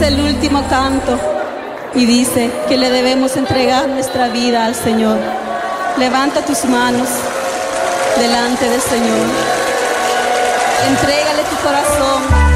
el último canto y dice que le debemos entregar nuestra vida al Señor. Levanta tus manos delante del Señor. Entrégale tu corazón.